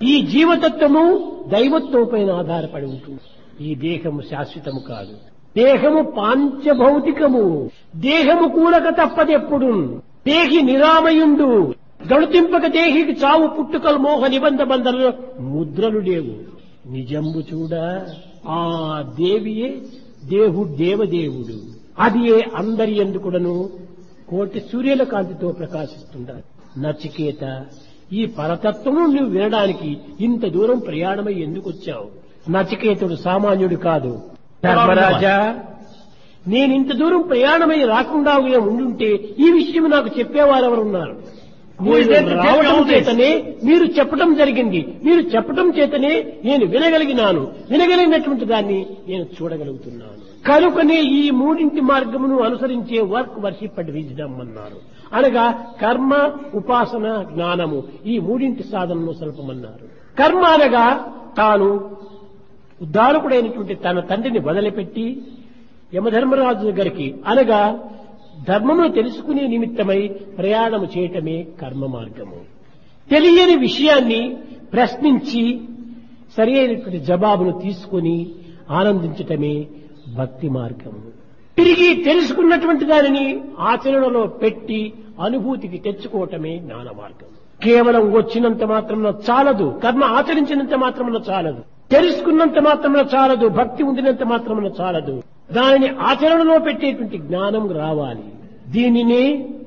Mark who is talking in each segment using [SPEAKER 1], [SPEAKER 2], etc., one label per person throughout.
[SPEAKER 1] ఈ జీవతత్వము దైవత్వం పైన ఆధారపడి ఉంటుంది. ఈ దేహము శాశ్వతము కాదు. దేహము పాంచభౌతికము. దేహము కూలక తప్పదెప్పుడు. దేహి నిరామయుండు. గడుతింపక దేహికి చావు పుట్టుకలు మోహ నిబంధ బంధనలు ముద్రలు లేవు. నిజంబు చూడ ఆ దేవియే దేవదేవుడు. అది అందరి ఎందుకుడను కోటి సూర్యుల కాంతితో ప్రకాశిస్తుండాలి. నచికేత, ఈ పరతత్వము నువ్వు వినడానికి ఇంత దూరం ప్రయాణమై ఎందుకు వచ్చావు? నచికేతుడు సామాన్యుడు కాదు. ధర్మరాజా, నేను ఇంత దూరం ప్రయాణమై రాకుండా ఉండుంటే ఈ విషయం నాకు చెప్పేవారెవరున్నారు? రావడం చేతనే మీరు చెప్పడం జరిగింది. మీరు చెప్పడం చేతనే నేను వినగలిగినాను. వినగలిగినటువంటి దాన్ని నేను చూడగలుగుతున్నాను. కనుకనే ఈ మూడింటి మార్గమును అనుసరించే వర్షిప్ అండ్ విజ్డమ్ అన్నారు. అనగా కర్మ, ఉపాసన, జ్ఞానము, ఈ మూడింటి సాధనను సల్పమన్నారు. కర్మ అనగా తాను ఉద్ధారకుడైనటువంటి తన తండ్రిని వదిలిపెట్టి యమధర్మరాజు దగ్గరికి అనగా ధర్మమును తెలుసుకునే నిమిత్తమై ప్రయాణము చేయటమే కర్మ మార్గము. తెలియని విషయాన్ని ప్రశ్నించి సరి అయినటువంటి జవాబును తీసుకుని ఆనందించటమే భక్తి మార్గము. తిరిగి తెలుసుకున్నటువంటి దానిని ఆచరణలో పెట్టి అనుభూతికి తెచ్చుకోవటమే జ్ఞాన మార్గం. కేవలం వచ్చినంత మాత్రమున చాలదు. కర్మ ఆచరించినంత మాత్రమున చాలదు. తెలుసుకున్నంత మాత్రమున చాలదు. భక్తి ఉండినంత మాత్రమున చాలదు. దానిని ఆచరణలో పెట్టేటువంటి జ్ఞానం రావాలి. దీనిని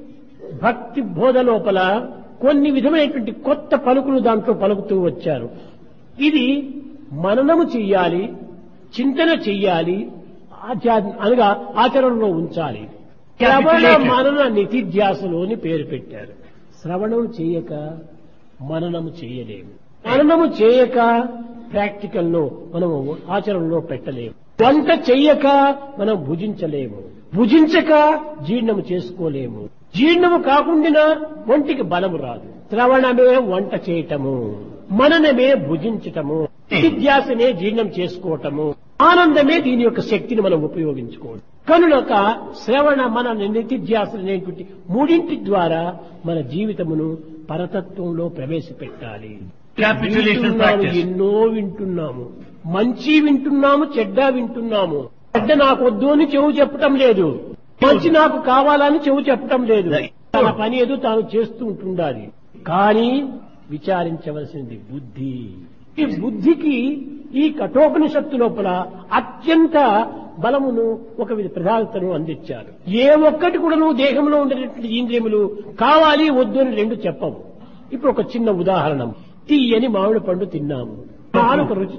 [SPEAKER 1] భక్తి బోధ లోపల కొన్ని విధమైనటువంటి కొత్త పలుకులు దాంట్లో పలుకుతూ వచ్చారు. ఇది మననము చెయ్యాలి, చింతన చెయ్యాలి, అనగా ఆచరణలో ఉంచాలి. శ్రవణ మనన నితిధ్యాసలు అని పేరు పెట్టారు. శ్రవణం చేయక మననము చేయలేము. మననము చేయక ప్రాక్టికల్లో మనము ఆచరణలో పెట్టలేము. వంట చెయ్యక మనం భుజించలేము. భుజించక జీర్ణము చేసుకోలేము. జీర్ణము కాకుండా ఒంటికి బలము రాదు. శ్రవణమే వంట చేయటము, మననమే భుజించటము, నిత్యాసనే జీర్ణం చేసుకోవటము, ఆనందమే దీని యొక్క శక్తిని మనం ఉపయోగించుకోవడం. కనుక శ్రవణ మన నిత్యాసన అనేటువంటి మూడింటి ద్వారా మన జీవితమును పరతత్వంలో ప్రవేశపెట్టాలి. ఎన్నో వింటున్నాము. మంచి వింటున్నాము, చెడ్డ వింటున్నాము. చెడ్డ నాకు వద్దు అని చెవు చెప్పటం లేదు. మంచి నాకు కావాలని చెవు చెప్పటం లేదు. తన పని ఏదో తాను చేస్తూ ఉంటుండాలి. కానీ విచారించవలసింది బుద్ధి. ఈ బుద్ధికి ఈ కఠోపనిషత్తు లోపల అత్యంత బలమును ఒక ప్రధానతను అందించారు. ఏ ఒక్కటి కూడా దేహంలో ఉండేటువంటి ఇంద్రియములు కావాలి వద్దు అని రెండు చెప్పవు. ఇప్పుడు ఒక చిన్న ఉదాహరణ. తీయని మామిడి పండు తిన్నాము. నాలుక రుచి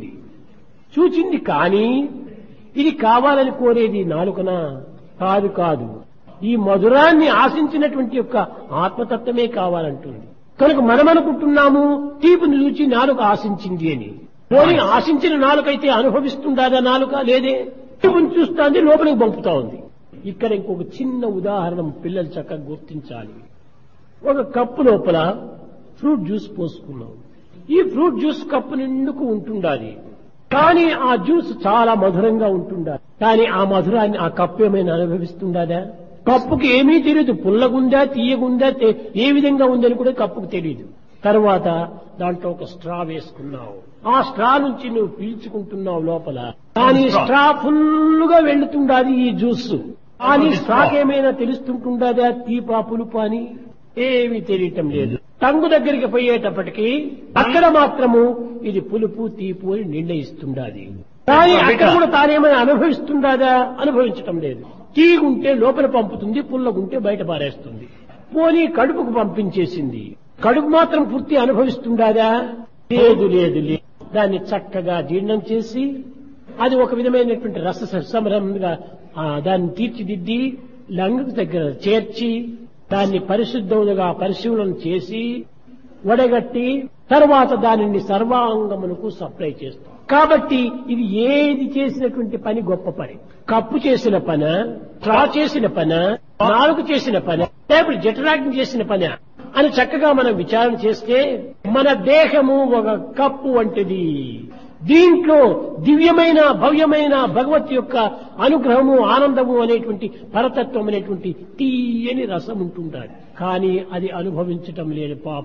[SPEAKER 1] చూచింది కానీ ఇది కావాలని కోరేది నాలుకనా? కాదు. ఈ మధురాన్ని ఆశించినటువంటి యొక్క ఆత్మతత్వమే కావాలంటుంది. కనుక మనం అనుకుంటున్నాము తీపిని రుచి నాలుక ఆశించింది అని. పోనీ ఆశించిన నాలుకైతే అనుభవిస్తుందా నాలుక? లేదే. తీపిని చూస్తుంది, లోపలికి పంపుతా ఉంది. ఇక్కడ ఇంకొక చిన్న ఉదాహరణ పిల్లలు చక్కగా గుర్తించాలి. ఒక కప్పు లోపల ఫ్రూట్ జ్యూస్ పోసుకున్నాం. ఈ ఫ్రూట్ జ్యూస్ కప్పు నిండుకు ఉంటుండాలి. కానీ ఆ జ్యూస్ చాలా మధురంగా ఉంటుండాలి. కానీ ఆ మధురాన్ని ఆ కప్పు ఏమైనా అనుభవిస్తుందా? కప్పుకి ఏమీ తెలియదు. పుల్లగుందా, తీయగుందా, ఏ విధంగా ఉందని కూడా కప్పుకు తెలియదు. తర్వాత దాంట్లో ఒక స్ట్రా వేసుకున్నావు. ఆ స్ట్రా నుంచి నువ్వు పీల్చుకుంటున్నావు లోపల. కానీ స్ట్రా ఫుల్లుగా వెళ్తుండాది ఈ జ్యూస్. కానీ స్ట్రాక్ ఏమైనా తెలుస్తుంటుందా తీపా పులుపు అని? ఏమీ తెలియటం లేదు. టంగు దగ్గరికి పోయేటప్పటికీ అక్కడ మాత్రము ఇది పులుపు తీపు అని నిర్ణయిస్తుండాది. కానీ అక్కడ కూడా తానేమైనా అనుభవిస్తుందా? అనుభవించటం లేదు. తీగుంటే లోపల పంపుతుంది, పుల్లగుంటే బయట పారేస్తుంది. పోనీ కడుపుకు పంపించేసింది. కడుపు మాత్రం పూర్తి అనుభవిస్తుందా? లేదు. దాన్ని చక్కగా జీర్ణం చేసి అది ఒక విధమైనటువంటి రస సంభ్రమంగా దాన్ని తీర్చిదిద్ది లంగ్ దగ్గర చేర్చి దాన్ని పరిశుద్ధంగా పరిశీలన చేసి వడగట్టి తర్వాత దానిని సర్వాంగమునకు సప్లై చేస్తాం. కాబట్టి ఇది ఏది చేసినటువంటి పని గొప్ప పని. కప్పు చేసిన పని, ట్రా చేసిన పని, నాలుగు చేసిన పని, లేకపోతే జఠరాగ్ని చేసిన పని అని చక్కగా మనం విచారణ చేస్తే మన దేహము ఒక కప్పు వంటిది. దీంట్లో దివ్యమైన భవ్యమైన భగవత్ యొక్క అనుగ్రహము ఆనందము అనేటువంటి పరతత్వం అనేటువంటి తీయని రసం ఉంటుండాలి. కానీ అది అనుభవించటం లేని పాపం.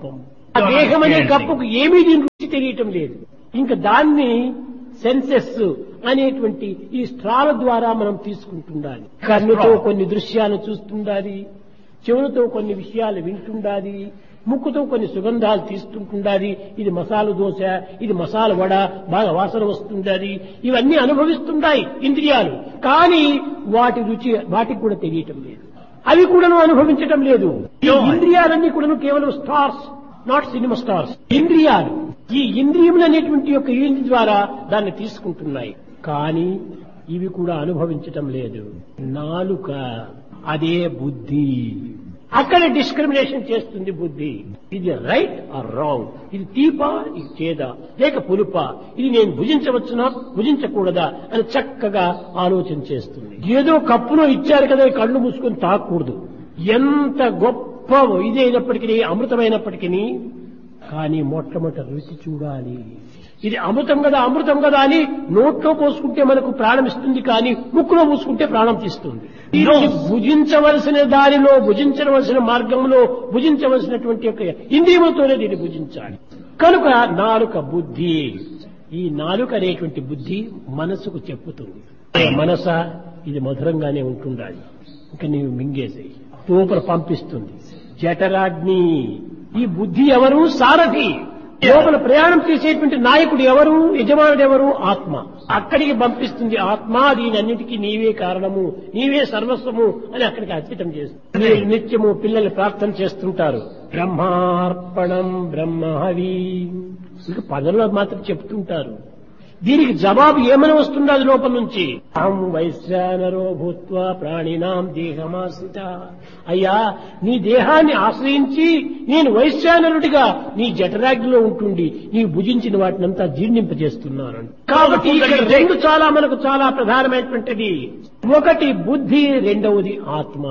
[SPEAKER 1] ఆ దేహం అనే కప్పుకు ఏమీ దీని రుచి తెలియటం లేదు. ఇంకా దాన్ని సెన్సెస్ అనేటువంటి ఈ స్ట్రాల ద్వారా మనం తీసుకుంటుండాలి. కన్నుతో కొన్ని దృశ్యాలు చూస్తుండాలి, చెవులతో కొన్ని విషయాలు వింటుండాలి, ముక్కుతో కొన్ని సుగంధాలు తీస్తుంటుండాలి. ఇది మసాలా దోశ, ఇది మసాలా వడ, బాగా వాసన వస్తుండాలి. ఇవన్నీ అనుభవిస్తుంటాయి ఇంద్రియాలు. కానీ వాటి రుచి వాటికి కూడా తెలియటం లేదు, అవి కూడాను అనుభవించటం లేదు. ఈ ఇంద్రియాలన్నీ కూడాను కేవలం స్టార్స్, నాట్ సినిమా స్టార్స్. ఇంద్రియాలు, ఈ ఇంద్రియములు అనేటువంటి యొక్క యూనిట్ ద్వారా దాన్ని తీసుకుంటున్నాయి, కానీ ఇవి కూడా అనుభవించటం లేదు. నాలుక, అదే బుద్ధి. అక్కడ డిస్క్రిమినేషన్ చేస్తుంది బుద్ధి. ఇది రైట్ ఆర్ రాంగ్, ఇది తీపా, ఇది చేదా, లేక పులుపా, ఇది నేను భుజించవచ్చునా భుజించకూడదా అని చక్కగా ఆలోచన చేస్తుంది. ఏదో కప్పులో ఇచ్చారు కదా కళ్ళు మూసుకొని తాగకూడదు. ఎంత గొప్ప ఇదైనప్పటికీ, అమృతమైనప్పటికీ కానీ మొట్టమొదటి రుచి చూడాలి. ఇది అమృతం కదా అమృతం కదా అని నోట్లో పోసుకుంటే మనకు ప్రాణం ఇస్తుంది, కానీ ముక్కులో పూసుకుంటే ప్రాణం తీస్తుంది. భుజించవలసిన దానిలో, భుజించవలసిన మార్గంలో, భుజించవలసినటువంటి యొక్క ఇంద్రియములతోనే దీన్ని భుజించాలి. కనుక నాలుక బుద్ధి. ఈ నాలుక అనేటువంటి బుద్ధి మనసుకు చెప్పుతుంది, మనస ఇది మధురంగానే ఉంటుండాలి, ఇంకా నీవు మింగేసేయి, లోపల పంపిస్తుంది. జఠరాగ్ని. ఈ బుద్ధి ఎవరు? సారథి. లోపల ప్రయాణం చేసేటువంటి నాయకుడు ఎవరు? యజమానుడు ఎవరు? ఆత్మ. అక్కడికి పంపిస్తుంది ఆత్మ. దీనన్నిటికీ నీవే కారణము, నీవే సర్వస్వము అని అక్కడికి అర్పితం చేస్తుంది. మీరు నిత్యము పిల్లలు ప్రార్థన చేస్తుంటారు, బ్రహ్మార్పణం బ్రహ్మహవి, ఇంకా పదంలో మాత్రం చెప్తుంటారు. దీనికి జవాబు ఏమని వస్తుందో అది లోపల నుంచి. అహం వైశ్వానరో భూత్వా ప్రాణినాం దేహమాశ్రిత. అయ్యా, నీ దేహాన్ని ఆశ్రయించి నేను వైశ్వానరుడిగా నీ జఠరాగ్నిలో ఉంటుండి నీ భుజించిన వాటినంతా జీర్ణింపజేస్తున్నాను. కాబట్టి ఇక్కడ రెండు మనకు చాలా ప్రధానమైనటువంటిది. ఒకటి బుద్ధి, రెండవది ఆత్మ.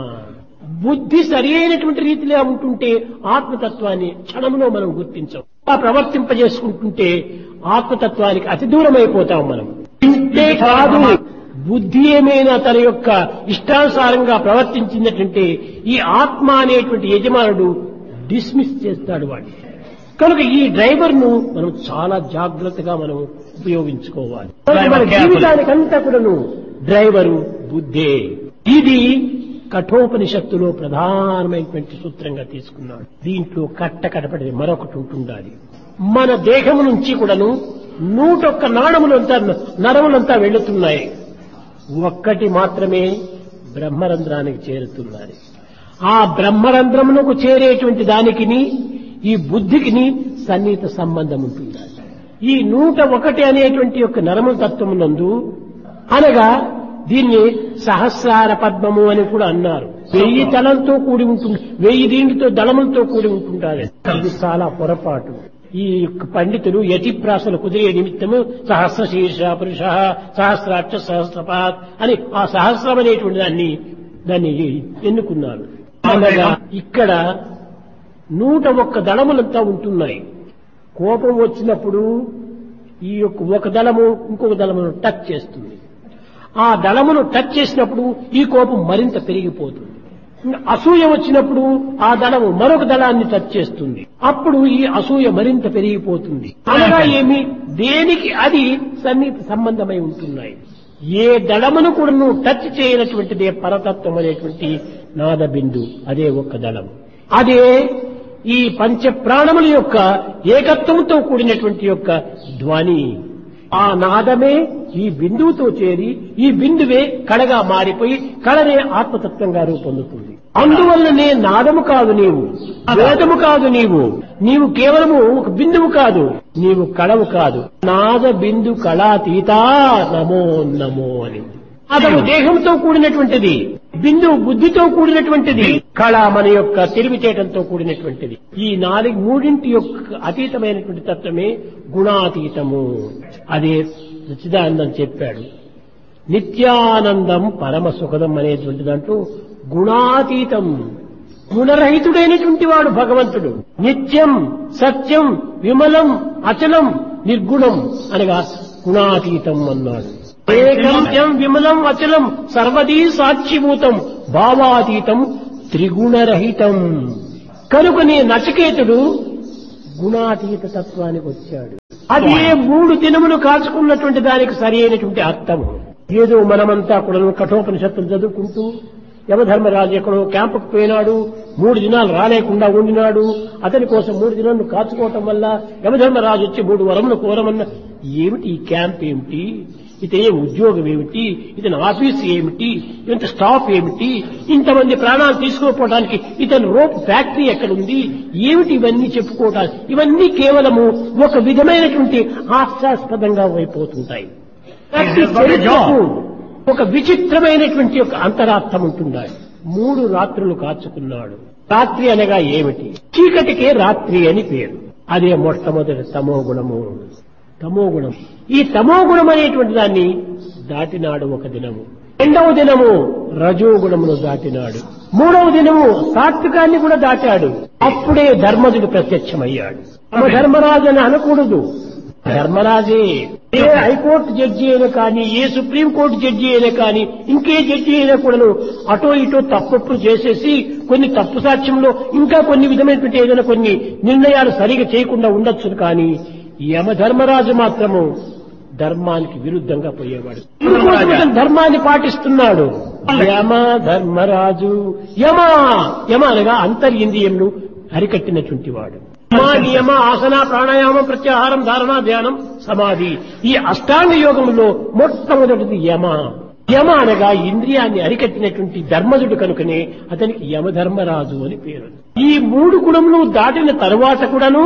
[SPEAKER 1] బుద్ధి సరి అయినటువంటి రీతిలో ఉంటుంటే ఆత్మతత్వాన్ని క్షణంలో మనం గుర్తించాం. ప్రవర్తింపజేసుకుంటుంటే ఆత్మతత్వానికి అతి దూరం అయిపోతాం మనం. ఇంతే కాదు, బుద్ధి ఏమైనా తన యొక్క ఇష్టానుసారంగా ప్రవర్తించినట్టుంటే ఈ ఆత్మ అనేటువంటి యజమానుడు డిస్మిస్ చేస్తాడు వాడిని. కనుక ఈ డ్రైవర్ ను మనం చాలా జాగ్రత్తగా మనం ఉపయోగించుకోవాలి. మన జీవితానికంతా కూడాను డ్రైవరు బుద్ధే. ఇది కఠోపనిషత్తులో ప్రధానమైనటువంటి సూత్రంగా తీసుకున్నాడు. దీంట్లో కట్టకడపడి మరొకటి ఉంటుండాలి. మన దేహము నుంచి కూడాను 101 నరములంతా వెళుతున్నాయి, ఒక్కటి మాత్రమే బ్రహ్మరంధ్రానికి చేరుతున్నాయి. ఆ బ్రహ్మరంధ్రమునకు చేరేటువంటి దానికిని ఈ బుద్ధికిని సన్నిహిత సంబంధం ఉంటుంది. ఈ 101 అనేటువంటి యొక్క నరముల తత్వమునందు అనగా దీన్ని సహస్రార పద్మము అని కూడా అన్నారు. 1000 తలంతో కూడి ఉంటుంది, 1000 దీంట్లో దళములతో కూడి ఉంటుంటారు. ఇది చాలా పొరపాటు. ఈ పండితులు యతిప్రాసలు కుదిరే నిమిత్తము సహస్ర శీర్ష పురుష సహస్రాక్ష సహస్రపాత్ అని ఆ సహస్రం అనేటువంటి దాన్ని ఎన్నుకున్నారు. అనగా ఇక్కడ 101 దళములంతా ఉంటున్నాయి. కోపం వచ్చినప్పుడు ఈ యొక్క ఒక దళము ఇంకొక దళమును టచ్ చేస్తుంది. ఆ దళమును టచ్ చేసినప్పుడు ఈ కోపం మరింత పెరిగిపోతుంది. అసూయ వచ్చినప్పుడు ఆ దళము మరొక దళాన్ని టచ్ చేస్తుంది, అప్పుడు ఈ అసూయ మరింత పెరిగిపోతుంది. అనగా ఏమి? దేనికి అది సన్నిహిత సంబంధమై ఉంటున్నాయి. ఏ దళమును కూడా నువ్వు టచ్ చేయనటువంటిదే పరతత్వం అనేటువంటి నాద బిందు, అదే ఒక్క దళం. అదే ఈ పంచ ప్రాణముల యొక్క ఏకత్వంతో కూడినటువంటి యొక్క ధ్వని. ఆ నాదమే ఈ బిందువుతో చేరి ఈ బిందువే కళగా మారిపోయి కళనే ఆత్మతత్వంగా రూపొందుతుంది. అందువల్లనే నాదము కాదు నీవు, వేదము కాదు నీవు కేవలము ఒక బిందువు కాదు, నీవు కళవు కాదు. నాద బిందు కళాతీతా నమో నమో అని. అతను దేహంతో కూడినటువంటిది, బిందువు బుద్ధితో కూడినటువంటిది, కళ మన యొక్క తెలివితేటంతో కూడినటువంటిది. ఈ 3 యొక్క అతీతమైనటువంటి తత్వమే గుణాతీతము. అదే సచ్చిదానందం చెప్పాడు. నిత్యానందం పరమ సుఖదం అనేటువంటి దాంట్లో గుణాతీతం, గుణరహితుడైనటువంటి వాడు భగవంతుడు. నిత్యం సత్యం విమలం అచలం నిర్గుణం అనగా గుణాతీతం అన్నాడు. ఏకం విమలం అచలం సర్వదీ సాక్షిభూతం భావాతీతం త్రిగుణరహితం. కనుకనే నచికేతుడు గుణాతీత తత్వానికి వచ్చాడు. అదే 3 దినములు కాచుకున్నటువంటి దానికి సరి అయినటువంటి అర్థం. ఏదో మనమంతా కూడా కఠోపనిషత్తులు చదువుకుంటూ యమధర్మరాజు ఎక్కడో క్యాంపుకు పోయినాడు, 3 దినాలు రాలేకుండా ఉండినాడు. అతని కోసం 3 దినాలను కాచుకోవటం వల్ల యమధర్మరాజు వచ్చి 3 వరములు కోరమన్న. ఏమిటి ఈ క్యాంప్ ఏమిటి, ఇతని ఉద్యోగం ఏమిటి, ఇతని ఆఫీస్ ఏమిటి, ఇంత స్టాఫ్ ఏమిటి, ఇంతమంది ప్రాణాలు తీసుకోపోవడానికి ఇతని రోప్ ఫ్యాక్టరీ ఎక్కడుంది, ఏమిటి ఇవన్నీ చెప్పుకోవటానికి? ఇవన్నీ కేవలము ఒక విధమైనటువంటి హాస్యాస్పదంగా అయిపోతుంటాయి. ఒక విచిత్రమైనటువంటి ఒక అంతరార్థం ఉంటున్నాయి. 3 రాత్రులు కాచుకున్నాడు. రాత్రి అనగా ఏమిటి? చీకటికే రాత్రి అని పేరు. అదే మొట్టమొదటి తమోగుణము. తమోగుణం. ఈ తమోగుణం అనేటువంటి దాన్ని దాటినాడు ఒక దినము. 2వ దినము రజోగుణమును దాటినాడు. 3వ దినము సాత్వికాన్ని కూడా దాటాడు. అప్పుడే ధర్మజుడు ప్రత్యక్షమయ్యాడు. ధర్మరాజు అని అనకూడదు, ధర్మరాజే. ఏ హైకోర్టు జడ్జి అయినా కానీ, ఏ సుప్రీంకోర్టు జడ్జి అయినా కానీ, ఇంకే జడ్జి అయినా కూడాను అటో ఇటో తప్పులు చేసేసి కొన్ని తప్పు సాక్ష్యంలో ఇంకా కొన్ని విధమైనటువంటి ఏదైనా కొన్ని నిర్ణయాలు సరిగా చేయకుండా ఉండొచ్చు. కానీ యమధర్మరాజు మాత్రము ధర్మానికి విరుద్ధంగా పోయేవాడు. ధర్మాన్ని పాటిస్తున్నాడు. యమ ధర్మరాజు. యమ యమ అనగా అంతర్యింద్రియములు అరికట్టినటువంటి వాడు. నియమ, ఆసన, ప్రాణాయామం, ప్రత్యాహారం, ధారణ, ధ్యానం, సమాధి, ఈ అష్టాంగ యోగములో మొట్టమొదటిది యమ. యమ అనగా ఇంద్రియాన్ని అరికట్టినటువంటి ధర్మజుడు కనుకనే అతనికి యమధర్మరాజు అని పేరు. ఈ 3 గుణములు దాటిన తరువాత కూడాను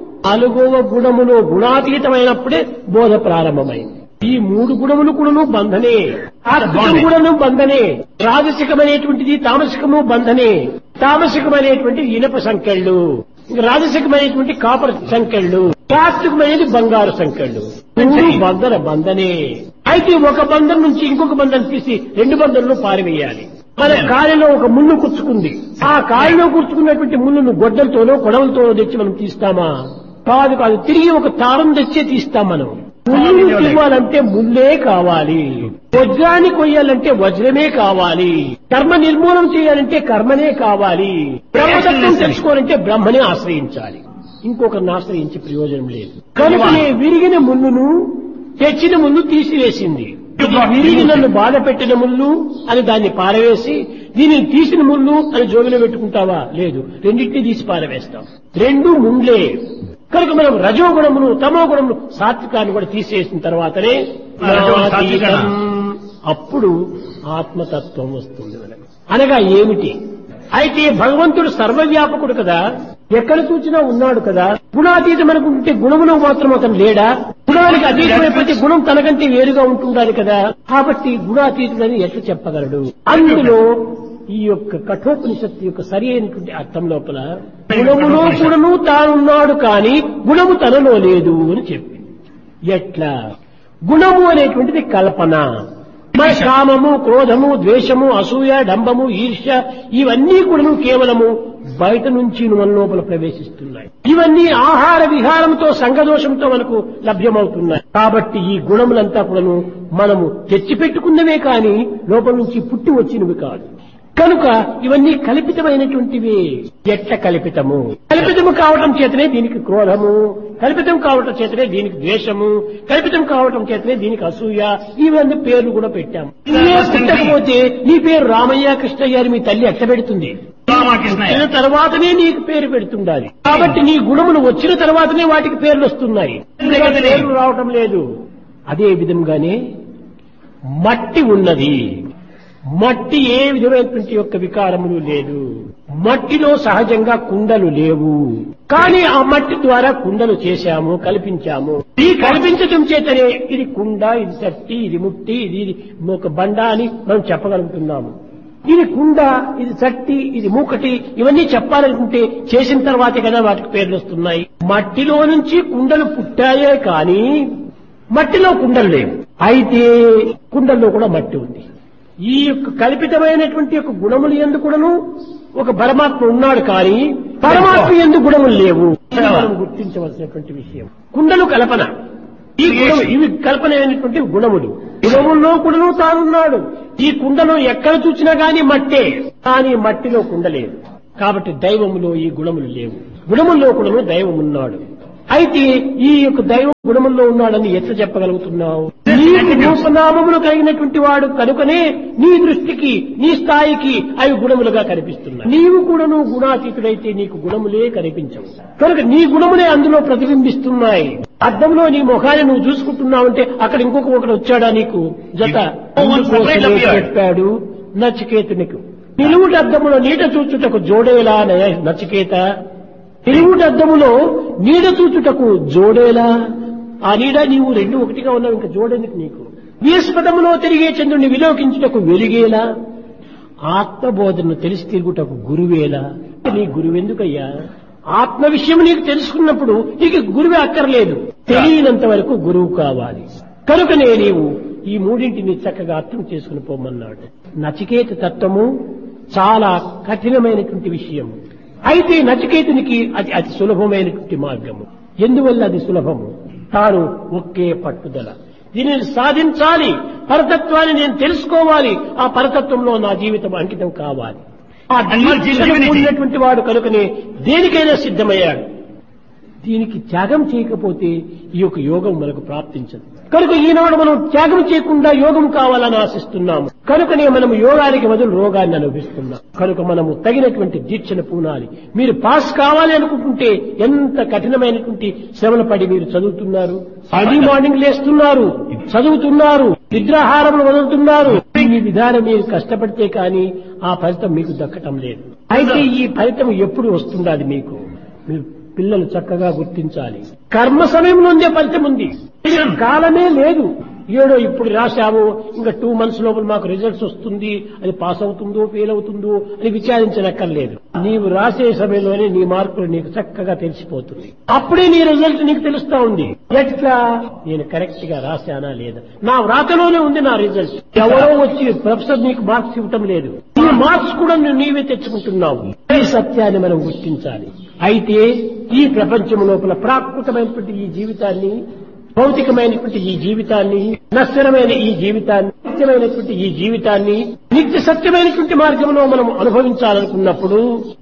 [SPEAKER 1] 4వ గుణములో గుణాతీతమైనప్పుడే బోధ ప్రారంభమైంది. ఈ 3 గుణములు కూడాను బంధనే. సాత్వికం కూడాను బంధనే. రాజసికమైనటువంటిది తామసికము బంధనే. తామసికమైనటువంటి ఇనప సంకెళ్ళు, రాజసికమైనటువంటి కాపర్ సంకెళ్ళు, సాత్వికమైనది బంగారు సంకెళ్ళు. 3 బంధనే. అయితే ఒక బంధం నుంచి ఇంకొక బంధం తీసి 2 బంధంలో పారివేయాలి. మన కాలిలో ఒక ముళ్ళు కుచ్చుకుంది. ఆ కాలిలో కూర్చుకున్నటువంటి ముళ్ళను గొడ్డలతోనో కొడవలతోనో తెచ్చి మనం తీస్తామా? కాదు కాదు, తిరిగి ఒక తారం తెచ్చే తీస్తాం. మనం ముళ్ళు తీయాలంటే ముల్లే కావాలి, వజ్రాన్ని కొయ్యాలంటే వజ్రమే కావాలి, కర్మ నిర్మూలన చేయాలంటే కర్మనే కావాలి, బ్రహ్మతత్వం తెలుసుకోవాలంటే బ్రహ్మనే ఆశ్రయించాలి. ఇంకొకరిని ఆశ్రయించే ప్రయోజనం లేదు. కనుకనే విరిగిన ముళ్ళును తెచ్చిన ముళ్ళు తీసివేసింది. విరిగి నన్ను బాధ పెట్టిన ముళ్ళు అని దాన్ని పారవేసి, దీనిని తీసిన ముళ్ళు అని జోబిలో పెట్టుకుంటావా? లేదు, రెండింటినీ తీసి పారవేస్తాం. 2 ముండ్లే. కనుక మనం రజోగుణమును తమోగుణమును సాత్వికాన్ని కూడా తీసేసిన తర్వాతనే అప్పుడు ఆత్మతత్వం వస్తుంది మనకు. అనగా ఏమిటి? అయితే భగవంతుడు సర్వవ్యాపకుడు కదా, ఎక్కడ చూసినా ఉన్నాడు కదా. గుణాతీతం అనుకుంటే గుణములో మాత్రం అతను లేడా? గుణానికి అతీతమైన ప్రతి గుణం తనకంటే వేరుగా ఉంటుండాలి కదా. కాబట్టి గుణాతీతుడని ఎట్లా చెప్పగలడు? అందులో ఈ యొక్క కఠోపనిషత్తు యొక్క సరి అయినటువంటి అర్థం లోపల గుణములో కూడాను తానున్నాడు, కానీ గుణము తనలో లేదు అని చెప్పి. ఎట్లా? గుణము అనేటువంటిది కల్పన. మన కామము, క్రోధము, ద్వేషము, అసూయ, డంబము, ఈర్ష్య ఇవన్నీ కూడాను కేవలము బయట నుంచి మన లోపల ప్రవేశిస్తున్నాయి. ఇవన్నీ ఆహార విహారంతో సంఘదోషంతో మనకు లభ్యమవుతున్నాయి. కాబట్టి ఈ గుణములంతా కూడాను మనము తెచ్చిపెట్టుకున్నవే కానీ లోపల నుంచి పుట్టి వచ్చినవి కాదు. కనుక ఇవన్నీ కల్పితమైనటువంటివి. ఎట్ట కల్పితము? కల్పితము కావటం చేతనే దీనికి క్రోధము, కల్పితం కావటం చేతనే దీనికి ద్వేషము, కల్పితం కావటం చేతనే దీనికి అసూయ, ఇవన్నీ పేర్లు కూడా పెట్టాము. ఇవే పెట్టకపోతే నీ పేరు రామయ్య, కృష్ణయ్య అని మీ తల్లి ఎట్ట పెడుతుంది? వచ్చిన తర్వాతనే నీకు పేరు పెడుతుండాలి. కాబట్టి నీ గుణములు వచ్చిన తర్వాతనే వాటికి పేర్లు వస్తున్నాయి, పేర్లు రావటం లేదు. అదే విధంగానే మట్టి ఉన్నది. మట్టి ఏ విధమైనటువంటి యొక్క వికారములు లేదు. మట్టిలో సహజంగా కుండలు లేవు, కానీ ఆ మట్టి ద్వారా కుండలు చేశాము, కల్పించాము. ఈ కల్పించటం చేతనే ఇది కుండ, ఇది చట్టి, ఇది ముట్టి, ఇది ఒక బండ అని మనం చెప్పగలుగుతున్నాము. ఇది కుండ, ఇది చట్టి, ఇది మూకటి, ఇవన్నీ చెప్పాలనుకుంటే చేసిన తర్వాతే కదా వాటికి పేర్లు వస్తున్నాయి. మట్టిలో నుంచి కుండలు పుట్టాయే కానీ మట్టిలో కుండలు లేవు. అయితే కుండల్లో కూడా మట్టి ఉంది. ఈ యొక్క కల్పితమైనటువంటి యొక్క గుణములు యందు కూడాను ఒక పరమాత్మ ఉన్నాడు, కానీ పరమాత్మ యందు గుణములు లేవు. మనం గుర్తించవలసినటువంటి విషయం. కుండలు కల్పన, ఈ గుణము ఇవి కల్పనమైనటువంటి గుణములు. గుణముల్లో కూడాను తానున్నాడు. ఈ కుండలో ఎక్కడ చూసినా గాని మట్టే, కానీ మట్టిలో కుండ లేదు. కాబట్టి దైవములో ఈ గుణములు లేవు. గుణముల్లో కూడా దైవం ఉన్నాడు. అయితే ఈ యొక్క దైవం గుణముల్లో ఉన్నాడని ఎట్లా చెప్పగలుగుతున్నావు? నీకు రూపనామములు కలిగినటువంటి వాడు కనుకనే నీ దృష్టికి నీ స్థాయికి అవి గుణములుగా కనిపిస్తున్నాయి. నీవు కూడా నువ్వు గుణాతీతుడైతే నీకు గుణములే కనిపించవు. కనుక నీ గుణములే అందులో ప్రతిబింబిస్తున్నాయి. అద్దంలో నీ ముఖాన్ని నువ్వు చూసుకుంటున్నావంటే అక్కడ ఒకడు వచ్చాడా నీకు జత? చెప్పాడు నచికేతునికి, నిలువుటి అద్దములో నీట చూచుటకు జోడేలా నచికేత, నిలువుటి అద్దములో నీడ చూచుటకు జోడేలా, ఆ నీడ నీవు రెండు ఒకటిగా ఉన్నావు, ఇంకా జోడేందుకు నీకు? విస్పదములో తిరిగే చంద్రుని విలోకించుటకు వెలిగేలా, ఆత్మబోధనను తెలిసి తిరుగుటకు గురువేలా. నీ గురువెందుకయ్యా? ఆత్మ విషయం నీకు తెలుసుకున్నప్పుడు నీకు గురువే అక్కర్లేదు. తెలియనంత వరకు గురువు కావాలి. కనుకనే నీవు ఈ మూడింటిని చక్కగా అర్థం చేసుకుని పోమన్నాడు. నచికేత తత్వము చాలా కఠినమైనటువంటి విషయం. అయితే నచికేతునికి అది అతి సులభమైనటువంటి మార్గము. ఎందువల్ల అది సులభము? తాను ఒకే పట్టుదల, దీనిని సాధించాలి, పరతత్వాన్ని నేను తెలుసుకోవాలి, ఆ పరతత్వంలో నా జీవితం అంకితం కావాలి. ఆ ఉన్నటువంటి వాడు కనుకనే దేనికైనా సిద్ధమయ్యాడు. దీనికి త్యాగం చేయకపోతే ఈ యొక్క యోగం మనకు ప్రాప్తించదు. కనుక ఈనాడు మనం త్యాగం చేయకుండా యోగం కావాలని ఆశిస్తున్నాము. కనుకనే మనం యోగానికి బదులు రోగాన్ని అనుభవిస్తున్నాం. కనుక మనము తగినటువంటి దీక్షను పూనాలి. మీరు పాస్ కావాలి అనుకుంటుంటే ఎంత కఠినమైనటువంటి శ్రమలు పడి మీరు చదువుతున్నారు, అర్లీ మార్నింగ్ లేస్తున్నారు, చదువుతున్నారు, నిద్రాహారములు వదులుతున్నారు. ఈ విధానం మీరు కష్టపడితే కానీ ఆ ఫలితం మీకు దక్కటం లేదు. అయితే ఈ ఫలితం ఎప్పుడు వస్తుండాలి మీకు? మీరు పిల్లలు చక్కగా గుర్తించాలి. కర్మ సమయంలోనే ఫలితం ఉంది, కాలమే లేదు. ఏడో ఇప్పుడు రాశాము, ఇంకా 2 months లోపల మాకు రిజల్ట్స్ వస్తుంది, అది పాస్ అవుతుందో ఫెయిల్ అవుతుందో అని విచారించనక్కర్లేదు. నీవు రాసే సమయంలోనే నీ మార్కులు నీకు చక్కగా తెలిసిపోతుంది. అప్పుడే నీ రిజల్ట్ నీకు తెలుస్తా ఉంది. ఎట్లా? నేను కరెక్ట్ గా రాశానా లేదా? నా వ్రాతలోనే ఉంది నా రిజల్ట్. ఎవరో వచ్చి ప్రొఫెసర్ నీకు మార్క్స్ ఇవ్వటం లేదు, ఈ మార్క్స్ కూడా నీవే తెచ్చుకుంటున్నావు. ఈ సత్యాన్ని మనం గుర్తించాలి. అయితే ఈ ప్రపంచం లోపల ప్రాకృతమైనటువంటి ఈ జీవితాన్ని, భౌతికమైనటువంటి ఈ జీవితాన్ని, నశ్వరమైన ఈ జీవితాన్ని, నిత్యమైనటువంటి ఈ జీవితాన్ని నిత్య సత్యమైనటువంటి మార్గంలో మనం అనుభవించాలనుకున్నప్పుడు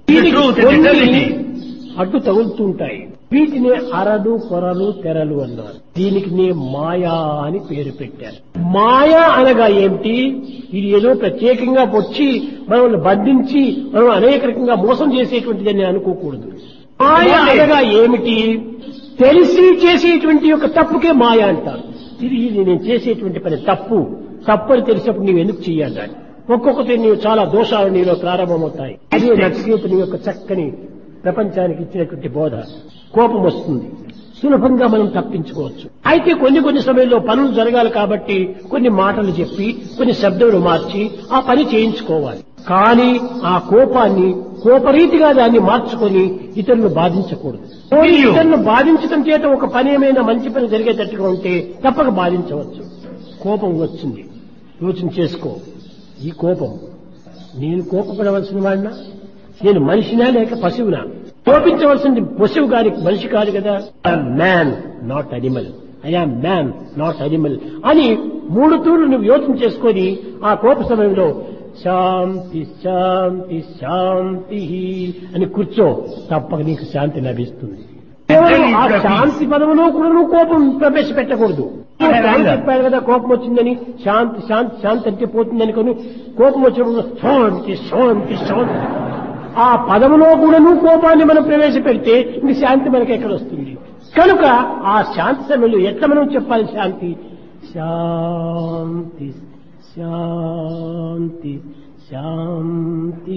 [SPEAKER 1] అడ్డు తగులుతుంటాయి. వీటిని అరలు, కొరలు, తెరలు అన్నారు. దీనికి నేను మాయా అని పేరు పెట్టాను. మాయా అనగా ఏమిటి? ఇది ఏదో ప్రత్యేకంగా వచ్చి మనల్ని బంధించి మనం అనేక రకంగా మోసం చేసేటువంటిదని అనుకోకూడదు. మాయ అనగా ఏమిటి? తెలిసి చేసేటువంటి యొక్క తప్పుకే మాయ అంటారు. ఇది నేను చేసేటువంటి పని తప్పు అని తెలిసినప్పుడు నీవు ఎందుకు చెయ్యాలి? ఒక్కొక్కటి నీవు చాలా దోషాలు నీలో ప్రారంభమవుతాయి. అదే నచికేతుని యొక్క చక్కని ప్రపంచానికి ఇచ్చినటువంటి బోధ. కోపం వస్తుంది, సులభంగా మనం తప్పించుకోవచ్చు. అయితే కొన్ని సమయంలో పనులు జరగాలి కాబట్టి కొన్ని మాటలు చెప్పి, కొన్ని శబ్దాలు మార్చి ఆ పని చేయించుకోవాలి. కానీ ఆ కోపాన్ని కోపరీతిగా దాన్ని మార్చుకొని ఇతరులను బాధించకూడదు. ఇతరులను బాధించడం చేత ఒక పని ఏమైనా మంచి పని జరిగేటట్టుగా ఉంటే తప్పక బాధించవచ్చు. కోపం వచ్చింది, యోచన చేసుకో. ఈ కోపం, నేను కోపపడవలసిన వాడినా? నేను మనిషినా లేక పశువునా? కోపించవలసింది పశువు గారి మనిషి కాదు కదా. I'm man not animal, I'm man not animal అని 3 తూర్లు నువ్వు యోచన చేసుకొని ఆ కోప సమయంలో శాంతి శాంతి శాంతి అని కూర్చో, తప్పక నీకు శాంతి లభిస్తుంది. ఆ శాంతి పదములో కూడా నువ్వు కోపం ప్రవేశపెట్టకూడదు. చెప్పాడు కదా కోపం వచ్చిందని, శాంతి శాంతి శాంతి అంటే పోతుందని కొని కోపం వచ్చినప్పుడు శాంతి శాంతి శాంతి ఆ పదములో కూడా నువ్వు కోపాన్ని మనం ప్రవేశపెడితే ఇంక శాంతి మనకి ఎక్కడ వస్తుంది? కనుక ఆ శాంతి సమయంలో ఎట్లా మనం చెప్పాలి? శాంతి శాంతి శాంతి శాంతి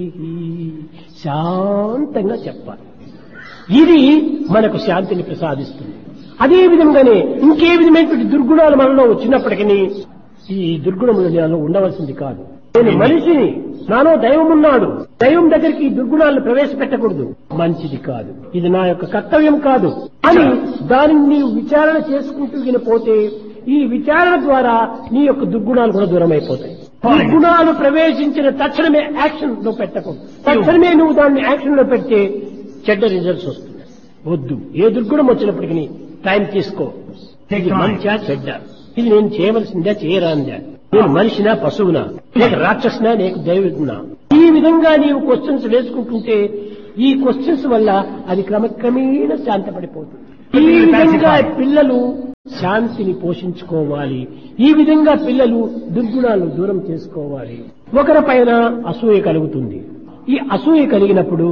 [SPEAKER 1] శాంతంగా చెప్పాలి. ఇది మనకు శాంతిని ప్రసాదిస్తుంది. అదే విధంగానే ఇంకే విధమైనటువంటి దుర్గుణాలు మనలో వచ్చినప్పటికీ ఈ దుర్గుణములు నాలో ఉండవలసింది కాదు. నేను మనిషిని, నాలో దైవం ఉన్నాడు, దైవం దగ్గరికి ఈ దుర్గుణాలను ప్రవేశపెట్టకూడదు, మంచిది కాదు, ఇది నా యొక్క కర్తవ్యం కాదు అని దానిని నీవు విచారణ చేసుకుంటూ వినిపోతే ఈ విచారణ ద్వారా నీ యొక్క దుర్గుణాలు కూడా దూరం అయిపోతాయి. దుర్గుణాలు ప్రవేశించిన తక్షణమే యాక్షన్ లో పెట్టకూడదు. తక్షణమే నువ్వు దాన్ని యాక్షన్ లో పెడితే చెడ్డ రిజల్ట్స్ వస్తున్నాయి. వద్దు. ఏ దుర్గుణం వచ్చినప్పటికీ టైం తీసుకో. ఇది మంచా చెడ్డ, ఇది నేను చేయవలసిందా చేయరాందా, నేను మనిషినా పశువునా, లేక రాక్షసునా లేక దైవజ్ఞనా? ఈ విధంగా నీవు క్వశ్చన్స్ వేసుకుంటుంటే ఈ క్వశ్చన్స్ వల్ల అది క్రమక్రమేణా శాంతపడిపోతుంది. ఈ విధంగా పిల్లలు శాంతిని పోషించుకోవాలి. ఈ విధంగా పిల్లలు దుర్గుణాలను దూరం చేసుకోవాలి. ఒకరి పైన అసూయ కలుగుతుంది. ఈ అసూయ కలిగినప్పుడు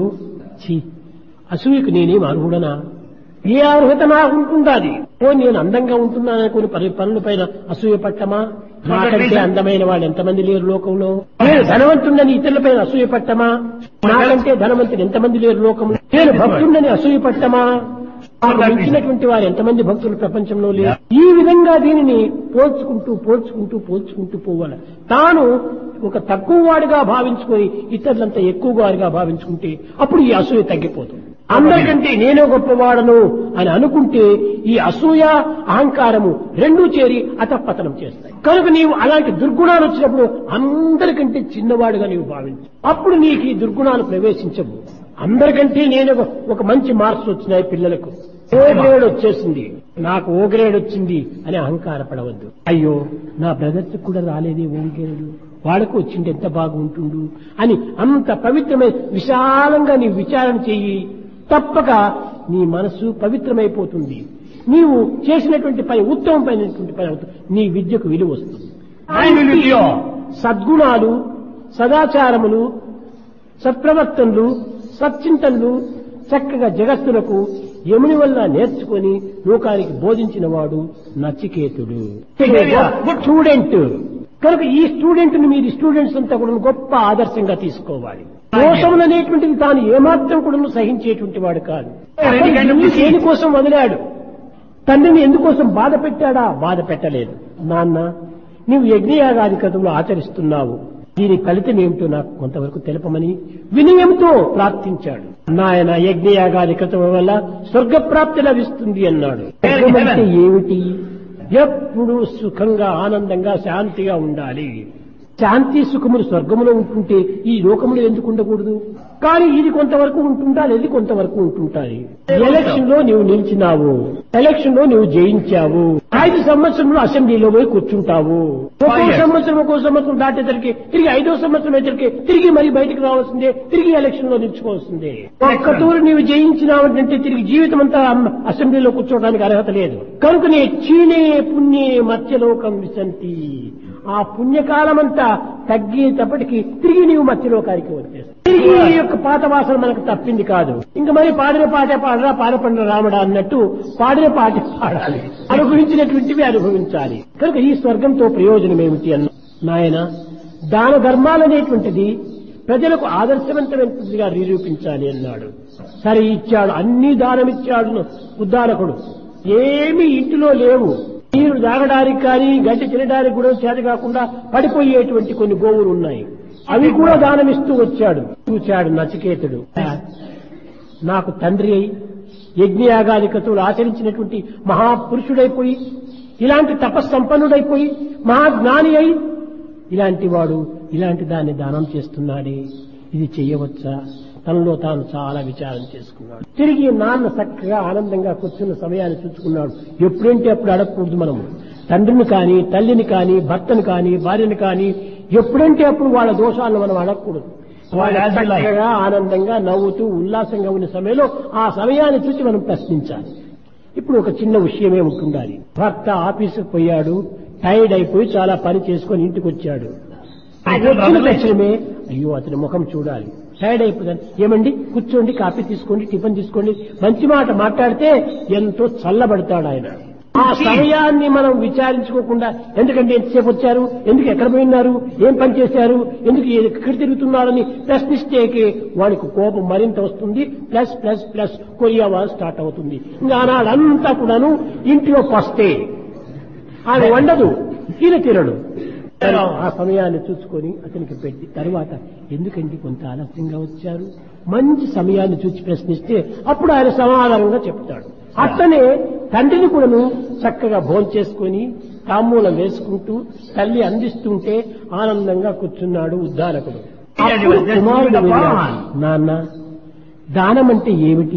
[SPEAKER 1] అసూయకు నేనేం అర్హుడనా, ఏ అర్హత నాకు ఉంటుందాది? నేను అందంగా ఉంటున్నాననుకుని పనుల పైన అసూయ పట్టమా? నాకంటే అందమైన వాళ్ళు ఎంతమంది లేరు లోకంలో? నేను ధనవంతుడని ఇతరుల పైన అసూయ పట్టమా? నాకంటే ధనవంతుడు ఎంతమంది లేరు లోకంలో? నేను భక్తుడని అసూయ పట్టమా? నాకు మించినటువంటి వారు ఎంతమంది భక్తులు ప్రపంచంలో లేరు? ఈ విధంగా దీనిని పోల్చుకుంటూ పోవాలి. తాను ఒక తక్కువ వాడిగా భావించుకొని ఇతరులంతా ఎక్కువ వాడిగా భావించుకుంటే అప్పుడు ఈ అసూయ తగ్గిపోతుంది. అందరికంటే నేనే గొప్పవాడను అని అనుకుంటే ఈ అసూయ అహంకారము రెండూ చేరి అతపతనం చేస్తాయి. కనుక నీవు అలాంటి దుర్గుణాలు వచ్చినప్పుడు అందరికంటే చిన్నవాడుగా నీవు భావించు. అప్పుడు నీకు ఈ దుర్గుణాలు ప్రవేశించవు. అందరికంటే నేను ఒక మంచి మార్క్స్ వచ్చినాయి పిల్లలకు, ఓ గ్రేడ్ వచ్చేసింది, నాకు ఓ గ్రేడ్ వచ్చింది అని అహంకారపడవద్దు. అయ్యో నా బ్రదర్స్ కూడా రాలేదే ఓ గ్రేడ్, వాళ్లకు వచ్చింది ఎంత బాగుంటుండు అని అంత పవిత్రమైన విశాలంగా నీవు విచారణ చెయ్యి. తప్పక నీ మనసు పవిత్రమైపోతుంది. నీవు చేసినటువంటి పని ఉత్తమమైనటువంటి పని అవుతుంది. నీ విద్యకు విలువ వస్తుంది. సద్గుణాలు, సదాచారములు, సత్ప్రవర్తనలు, సచ్చింతనలు చక్కగా జగత్తులకు యముని వల్ల నేర్చుకుని లోకానికి బోధించిన వాడు నచికేతుడు, స్టూడెంట్. కనుక ఈ స్టూడెంట్ ని మీరు స్టూడెంట్స్ అంతా కూడా గొప్ప ఆదర్శంగా తీసుకోవాలి. దోషములు అనేటువంటిది తాను ఏమాత్రం కూడా సహించేటువంటి వాడు కాదు. దేనికోసం వదిలాడు? తండ్రిని ఎందుకోసం బాధ పెట్టాడా? బాధ పెట్టలేదు. నాన్న, నీవు యజ్ఞయాగాది క్రతువులు ఆచరిస్తున్నావు, దీని ఫలితం ఏమిటో నాకు కొంతవరకు తెలపమని వినయంతో ప్రార్థించాడు. నాయన, యజ్ఞయాగాది క్రతువుల వల్ల స్వర్గప్రాప్తి లభిస్తుంది అన్నాడు. అంటే ఏమిటి? ఎప్పుడు సుఖంగా, ఆనందంగా, శాంతిగా ఉండాలి. శాంతి సుఖములు స్వర్గములో ఉంటుంటే ఈ లోకములు ఎందుకు ఉండకూడదు? కానీ ఇది కొంతవరకు ఉంటుంటాలి, ఇది కొంతవరకు ఉంటుంటాలి. ఎలక్షన్ లో నీవు నిలిచినావు, ఎలక్షన్ లో నీవు జయించావు, 5 సంవత్సరంలో అసెంబ్లీలో పోయి కూర్చుంటావు. ఒక్కో సంవత్సరం దాటేసరికి తిరిగి 5వ సంవత్సరం వచ్చరికి తిరిగి మరి బయటకు రావాల్సిందే, తిరిగి ఎలక్షన్ లో నిలుచుకోవాల్సిందే. ఒక్కతూరు నీవు జయించినావంటే తిరిగి జీవితం అంతా అసెంబ్లీలో కూర్చోవడానికి అర్హత లేదు. కనుకనే చీనే పుణ్యే మత్స్యలోకం విశంతి, ఆ పుణ్యకాలమంతా తగ్గేటప్పటికి తిరిగి నీవు మత్స్యలోకానికి వచ్చేస్తావు. తిరిగి ఈ యొక్క పాత వాసన మనకు తప్పింది కాదు. ఇంకా మరి పాడిన పాటే పాడరా, పాడపండ్ర రామడా అన్నట్టు పాడిన పాటే పాడాలి, అనుభవించినటువంటివి అనుభవించాలి. కనుక ఈ స్వర్గంతో ప్రయోజనం ఏమిటి అన్న నాయన, దాన ధర్మాలనేటువంటిది ప్రజలకు ఆదర్శవంతమైనదిగా నిరూపించాలి అన్నాడు. సరే ఇచ్చాడు, అన్ని దానమిచ్చాడు ఉద్దారకుడు. ఏమీ ఇంటిలో లేవు. నీరు తాగడానికి కానీ గడ్డి తినడానికి కూడా చేత కాకుండా పడిపోయేటువంటి కొన్ని గోవులు ఉన్నాయి, అవి కూడా దానమిస్తూ వచ్చాడు. చూచాడు నచికేతుడు, నాకు తండ్రి అయి యజ్ఞయాగాది క్రతువులు ఆచరించినటువంటి మహాపురుషుడైపోయి, ఇలాంటి తపస్సంపన్నుడైపోయి, మహాజ్ఞాని అయి ఇలాంటి వాడు ఇలాంటి దాన్ని దానం చేస్తున్నాడే, ఇది చెయ్యవచ్చా? తనలో తాను చాలా విచారం చేసుకున్నాడు. తిరిగి నాన్న చక్కగా ఆనందంగా కూర్చున్న సమయాన్ని చూసుకున్నాడు. ఎప్పుడంటే అప్పుడు అడగకూడదు మనం. తండ్రిని కానీ, తల్లిని కానీ, భర్తను కానీ, భార్యను కానీ ఎప్పుడంటే అప్పుడు వాళ్ళ దోషాలను మనం అడగకూడదు. వాళ్ళ చక్కగా ఆనందంగా నవ్వుతూ ఉల్లాసంగా ఉన్న సమయంలో ఆ సమయాన్ని చూసి మనం ప్రశ్నించాలి. ఇప్పుడు ఒక చిన్న విషయమే ఉంటుండాలి. భర్త ఆఫీసుకు పోయాడు, టైర్డ్ అయిపోయి చాలా పని చేసుకొని ఇంటికి వచ్చాడు. వచ్చిన తక్షణమే అయ్యో అతని ముఖం చూడాలి, టైర్డ్ అయిపోతాను. ఏమండి కూర్చోండి, కాఫీ తీసుకోండి, టిఫిన్ తీసుకోండి, మంచి మాట మాట్లాడితే ఎంతో చల్లబడతాడు ఆయన. ఆ సమయాన్ని మనం విచారించుకోకుండా ఎందుకంటే ఎంతసేపు వచ్చారు, ఎందుకు ఎక్కడ పోయినారు, ఏం పని చేశారు, ఎందుకు ఎక్కడ తిరుగుతున్నారని ప్రశ్నిస్తే వాడికి కోపం మరింత వస్తుంది. ప్లస్ ప్లస్ ప్లస్ కొరియా వారు స్టార్ట్ అవుతుంది. ఇంకా ఆనాడంతా కూడాను ఇంట్లో పస్తే ఆయన వండదు, ఈయన తినడు. ఆ సమయాన్ని చూసుకొని అతనికి పెట్టి తర్వాత ఎందుకండి కొంత ఆలస్యంగా వచ్చారు, మంచి సమయాన్ని చూసి ప్రశ్నిస్తే అప్పుడు ఆయన సమాధానంగా చెప్తాడు. అట్లనే తండ్రిని కూడాను చక్కగా భోంచేసుకొని తాంబూలం వేసుకుంటూ తల్లి అందిస్తుంటే ఆనందంగా కూర్చున్నాడు ఉద్దారకుడు. కుమారుడు నాన్న, దానం అంటే ఏమిటి,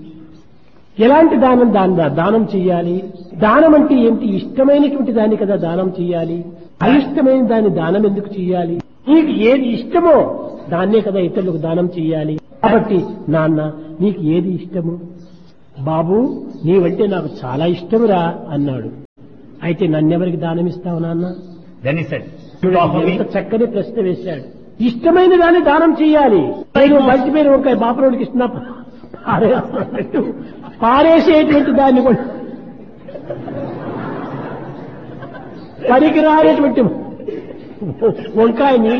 [SPEAKER 1] ఎలాంటి దానం చెయ్యాలి, దానం అంటే ఏమిటి, ఇష్టమైనటువంటి దాన్ని కదా దానం చెయ్యాలి, అయిష్టమైన దాన్ని దానం ఎందుకు చెయ్యాలి, నీకు ఏది ఇష్టమో దాన్నే కదా ఇతరులకు దానం చెయ్యాలి. కాబట్టి నాన్న నీకు ఏది ఇష్టము? బాబు నీవంటే నాకు చాలా ఇష్టమురా అన్నాడు. అయితే నన్నెవరికి దానం ఇస్తావు నాన్న?
[SPEAKER 2] Then he said, "You offer me?"
[SPEAKER 1] ఎంత చక్కని ప్రశ్న వేశాడు. ఇష్టమైన దాన్ని దానం చేయాలి. నేను మంచి పేరు ఒక బాపురోడికి ఇస్తున్నా పారేసేటువంటి దాన్ని కూడా పనికిరానేటువంటి వంకాయని,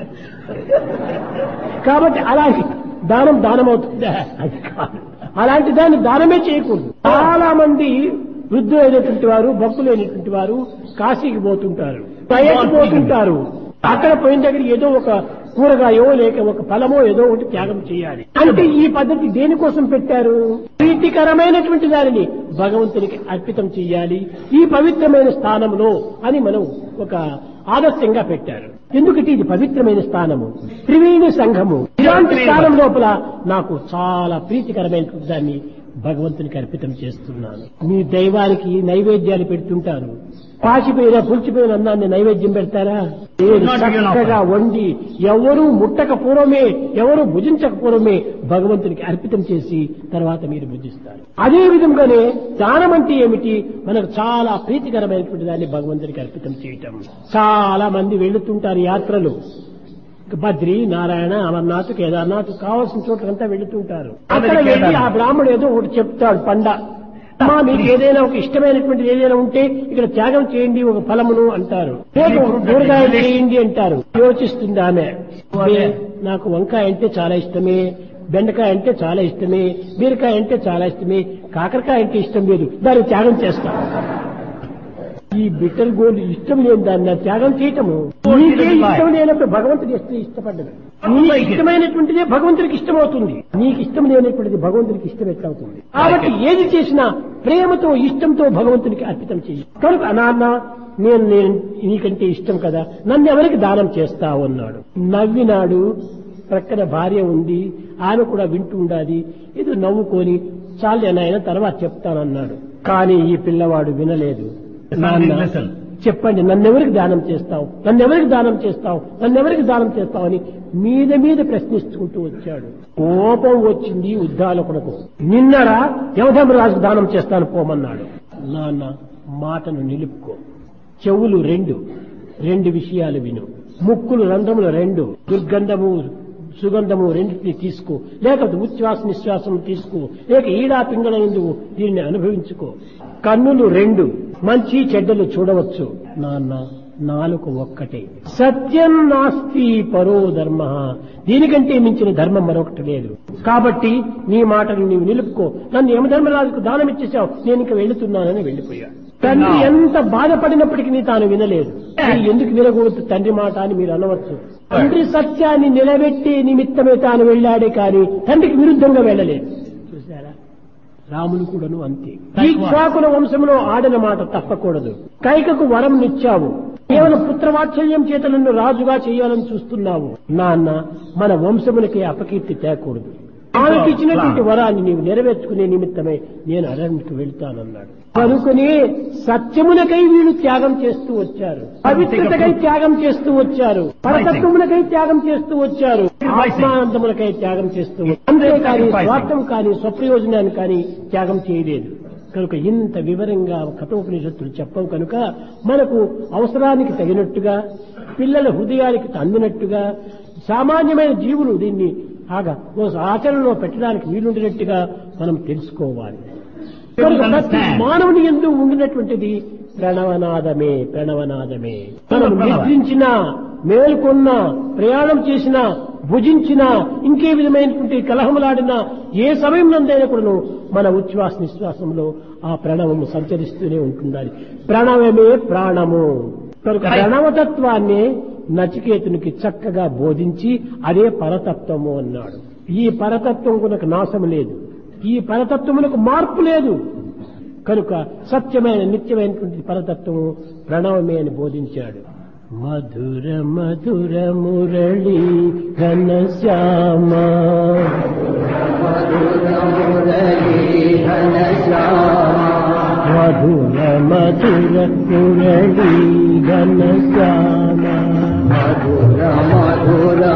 [SPEAKER 1] కాబట్టి అలాంటి దానం అవుతుందా? అది కాదు. అలాంటి దాన్ని దానమే చేయకూడదు. చాలా మంది వృద్ధులైనటువంటి వారు, భక్తులైనటువంటి వారు కాశీకి పోతుంటారు, పోతుంటారు. అక్కడ పోయిన దగ్గర ఏదో ఒక కూరగాయో లేక ఒక ఫలమో ఏదో ఒకటి త్యాగం చేయాలి. అంటే ఈ పద్ధతి దేనికోసం పెట్టారు? ప్రీతికరమైనటువంటి దానిని భగవంతునికి అర్పితం చేయాలి ఈ పవిత్రమైన స్థానంలో అని మనం ఒక ఆదర్శంగా పెట్టారు. ఎందుకంటే ఇది పవిత్రమైన స్థానము, త్రివేణి సంఘము. ఇలాంటి స్థానం లోపల నాకు చాలా ప్రీతికరమైనటువంటి దాన్ని భగవంతునికి అర్పితం చేస్తున్నాను. మీ దైవానికి నైవేద్యాలు పెడుతుంటారు. పాచిపోయిన పులిచిపోయిన అన్నాన్ని నైవేద్యం పెడతారా? చక్కగా వండి ఎవరు ముట్టక పూర్వమే, ఎవరు భుజించక పూర్వమే భగవంతునికి అర్పితం చేసి తర్వాత మీరు భుజిస్తారు. అదే విధంగానే దానం అంటే ఏమిటి? మనకు చాలా ప్రీతికరమైనటువంటి దాన్ని భగవంతునికి అర్పితం చేయటం. చాలా మంది వెళుతుంటారు యాత్రలు, బద్రి, నారాయణ, అమర్నాథ్, కేదార్నాథ్ కావాల్సిన చోట్లంతా వెళుతుంటారు. అక్కడ వెళ్ళి ఆ బ్రాహ్మడు ఏదో ఒకటి చెప్తాడు పండ, మీకు ఏదైనా ఒక ఇష్టమైనటువంటి ఏదైనా ఉంటే ఇక్కడ త్యాగం చేయండి ఒక ఫలమును అంటారు, కూరగాయలు చేయండి అంటారు. యోచిస్తుంది ఆమె, నాకు వంకాయ అంటే చాలా ఇష్టమే, బెండకాయ అంటే చాలా ఇష్టమే, బీరకాయ అంటే చాలా ఇష్టమే, కాకరకాయ అంటే ఇష్టం లేదు, దాన్ని త్యాగం చేస్తాం. ఈ బిట్టర్ గోల్డ్ ఇష్టం లేని దాన్ని త్యాగం చేయటము. నీకే ఇష్టం లేనప్పుడు భగవంతుడి ఇష్టపడ్డది. నీకు ఇష్టమైనటువంటిదే భగవంతుడికి ఇష్టమవుతుంది, నీకు ఇష్టం లేనటువంటిది భగవంతుడికి ఇష్టం ఎట్లవుతుంది? కాబట్టి ఏది చేసినా ప్రేమతో ఇష్టంతో భగవంతుడికి అర్పితం చెయ్యి. కనుక నాన్న నేను నీకంటే ఇష్టం కదా, నన్ను ఎవరికి దానం చేస్తావు అన్నాడు. నవ్వినాడు. ప్రక్కన భార్య ఉంది, ఆమె కూడా వింటూ ఉండాలి. ఏదో నవ్వుకొని చాలు నాయన తర్వాత చెప్తానన్నాడు. కానీ ఈ పిల్లవాడు వినలేదు. చెప్పండి, నన్నెవరికి దానం చేస్తావు, నన్నెవరికి దానం చేస్తావు, నన్నెవరికి దానం చేస్తావు అని మీద ప్రశ్నించుకుంటూ వచ్చాడు. కోపం వచ్చింది ఉద్దాలకునకు. నిన్నరా యమధర్మరాజు దానం చేస్తాను పోమన్నాడు. నాన్న మాటను నిలుపుకో, చెవులు రెండు విషయాలు విను, ముక్కులు రంధ్రములు 2, దుర్గంధము సుగంధము రెండింటినీ తీసుకో, లేకపోతే ఉచ్ఛ్వాస నిశ్వాసం తీసుకో, లేక ఈడా పింగళ ఎందుకు దీన్ని అనుభవించుకో. కన్నులు 2, మంచి చెడ్డలు చూడవచ్చు. నాన్న నాలుక ఒక్కటే. సత్యం నాస్తి పరో ధర్మ, దీనికంటే మించిన ధర్మం మరొకటి లేదు. కాబట్టి నీ మాటను నీవు నిలుపుకో. నన్ను యమధర్మరాజుకు దానం ఇచ్చేసావు, నేను ఇంక వెళుతున్నానని వెళ్లిపోయాడు. తండ్రి ఎంత బాధపడినప్పటికీ తాను వినలేదు. ఎందుకు వినకూడదు తండ్రి మాట అని మీరు అనవచ్చు. తండ్రి సత్యాన్ని నిలబెట్టే నిమిత్తమే తాను వెళ్ళాడే కానీ తండ్రికి విరుద్ధంగా వెళ్ళలేదు. చూసారా, రాములు కూడాను అంతే. ఇక్ష్వాకుల వంశంలో ఆడిన మాట తప్పకూడదు. కైకకు వరం నిచ్చావు, కేవలం పుత్రవాత్సల్యం చేత నన్ను రాజుగా చేయాలని చూస్తున్నావు. నాన్న మన వంశములకి అపకీర్తి తేకూడదు. ఆమెకి ఇచ్చినటువంటి వరాన్ని నీవు నెరవేర్చుకునే నిమిత్తమే నేను అరణ్యకు వెళ్తానన్నాడు. కనుకనే సత్యములకై వీళ్ళు త్యాగం చేస్తూ వచ్చారు, పవిత్రతకై త్యాగం చేస్తూ వచ్చారు, పరతత్వములకై త్యాగం చేస్తూ వచ్చారు, ఆత్మానందములకై త్యాగం చేస్తూ వచ్చారు. అంతేకాని స్వార్థం కానీ స్వప్రయోజనాన్ని కానీ త్యాగం చేయలేదు. కనుక ఇంత వివరంగా కఠోపనిషత్తులు చెప్పవు కనుక మనకు అవసరానికి తగినట్టుగా, పిల్లల హృదయానికి అందినట్టుగా, సామాన్యమైన జీవులు దీన్ని ఆచరణలో పెట్టడానికి వీలుండినట్టుగా మనం తెలుసుకోవాలి. ప్రతి మానవుని యందు ఉండినటువంటిది ప్రణవనాదమే. మనం నిద్రించినా, మేల్కొన్నా, ప్రయాణం చేసినా, భుజించినా, ఇంకే విధమైనటువంటి కలహములాడినా, ఏ సమయం నందైనా కూడాను మన ఉచ్ఛ్వాస నిశ్వాసంలో ఆ ప్రణవము సంచరిస్తూనే ఉంటుండాలి. ప్రణవమే ప్రాణము. కనుక ప్రణవతత్వాన్ని నచికేతునికి చక్కగా బోధించి అదే పరతత్వము అన్నాడు. ఈ పరతత్వం కొనకు నాశం లేదు, ఈ పరతత్వమునకు మార్పు లేదు. కనుక సత్యమైన నిత్యమైనటువంటి పరతత్వము ప్రణవమే అని బోధించాడు. మధుర మధుర మురళి ఘనశ్యామ, మధుర మధుర మురళి ఘనశ్యామ,